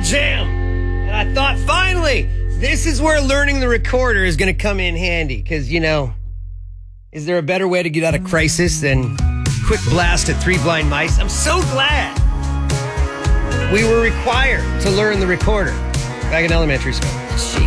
jam. And I thought, finally, this is where learning the recorder is going to come in handy. Because, is there a better way to get out of crisis than quick blast at Three Blind Mice? I'm so glad we were required to learn the recorder back in elementary school.